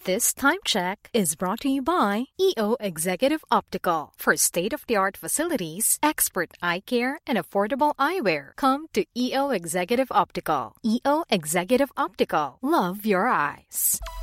This time check is brought to you by EO Executive Optical. For state-of-the-art facilities, expert eye care, and affordable eyewear, come to EO Executive Optical. EO Executive Optical. Love your eyes.